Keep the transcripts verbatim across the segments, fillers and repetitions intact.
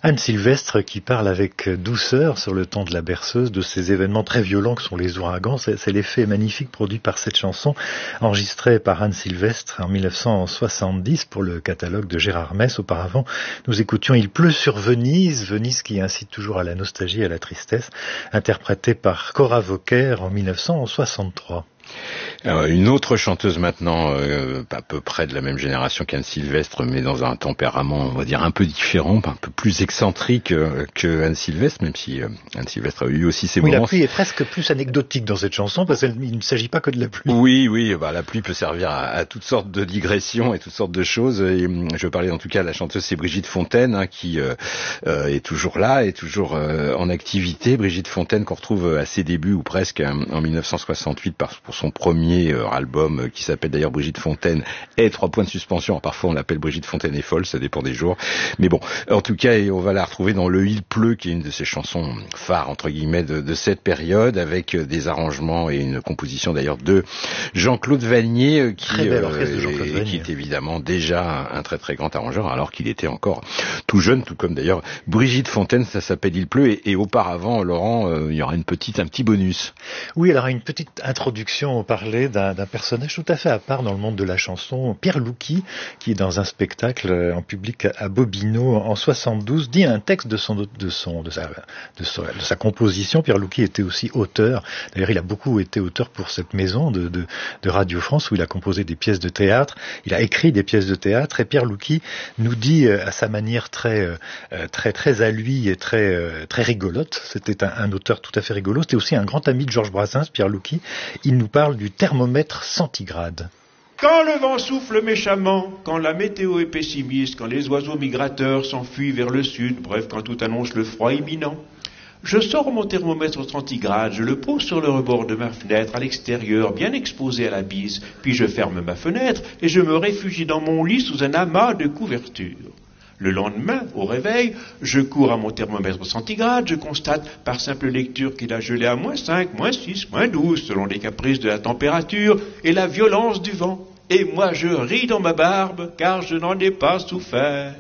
Anne Sylvestre qui parle avec douceur sur le temps de la berceuse de ces événements très violents que sont les ouragans. C'est, c'est l'effet magnifique produit par cette chanson enregistrée par Anne Sylvestre en mille neuf cent soixante-dix pour le catalogue de Gérard Mess. Auparavant, nous écoutions Il pleut sur Venise, Venise qui incite toujours à la nostalgie et à la tristesse, interprétée par Cora Vauquer en mille neuf cent soixante-trois. Alors, une autre chanteuse maintenant, euh, à peu près de la même génération qu'Anne Sylvestre, mais dans un tempérament, on va dire, un peu différent, un peu plus excentrique euh, que Anne Sylvestre, même si euh, Anne Sylvestre a eu aussi ses oui, moments. La pluie est presque plus anecdotique dans cette chanson, parce qu'il ne s'agit pas que de la pluie. Oui, oui, bah, la pluie peut servir à, à toutes sortes de digressions et toutes sortes de choses. Et, je parlais en tout cas de la chanteuse, c'est Brigitte Fontaine, hein, qui euh, euh, est toujours là, est toujours euh, en activité. Brigitte Fontaine qu'on retrouve à ses débuts, ou presque, hein, en mille neuf cent soixante-huit, par, pour son premier album euh, qui s'appelle d'ailleurs Brigitte Fontaine et trois points de suspension. Alors, parfois on l'appelle Brigitte Fontaine est folle, ça dépend des jours. Mais bon, en tout cas, on va la retrouver dans Le Il pleut, qui est une de ses chansons phares entre guillemets de, de cette période, avec des arrangements et une composition d'ailleurs de Jean-Claude Vannier, qui, très bel orchestre de Jean-Claude euh, Vannier. qui est évidemment déjà un, un très très grand arrangeur, alors qu'il était encore tout jeune, tout comme d'ailleurs Brigitte Fontaine. Ça s'appelle Il pleut, et, et auparavant, Laurent, euh, il y aura une petite, un petit bonus. Oui, alors une petite introduction, on parlait D'un, d'un personnage tout à fait à part dans le monde de la chanson, Pierre Louki, qui est dans un spectacle en public à Bobino en soixante-douze, dit un texte de son, de son, de sa, de sa, de sa composition. Pierre Louki était aussi auteur. D'ailleurs, il a beaucoup été auteur pour cette maison de, de, de Radio France où il a composé des pièces de théâtre. Il a écrit des pièces de théâtre, et Pierre Louki nous dit à sa manière très, très, très à lui et très, très rigolote. C'était un, un auteur tout à fait rigolo. C'était aussi un grand ami de Georges Brassens, Pierre Louki. Il nous parle du thermomètre centigrade. Quand le vent souffle méchamment, quand la météo est pessimiste, quand les oiseaux migrateurs s'enfuient vers le sud, bref, quand tout annonce le froid imminent, je sors mon thermomètre centigrade, je le pose sur le rebord de ma fenêtre, à l'extérieur, bien exposé à la bise, puis je ferme ma fenêtre et je me réfugie dans mon lit sous un amas de couvertures. Le lendemain, au réveil, je cours à mon thermomètre centigrade, je constate par simple lecture qu'il a gelé à moins cinq, moins six, moins douze, selon les caprices de la température et la violence du vent. Et moi je ris dans ma barbe, car je n'en ai pas souffert.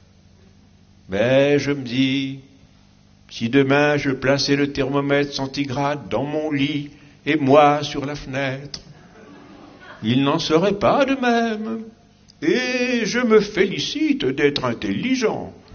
Mais je me dis, si demain je plaçais le thermomètre centigrade dans mon lit et moi sur la fenêtre, il n'en serait pas de même. Et je me félicite d'être intelligent.